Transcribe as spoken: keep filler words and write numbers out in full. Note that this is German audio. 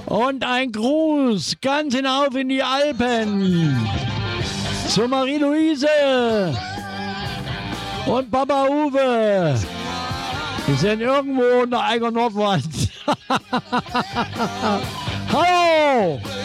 Und ein Gruß ganz hinauf in die Alpen zu Marie-Louise und Papa Uwe. Die sind irgendwo in der Eiger Nordwand. Hallo!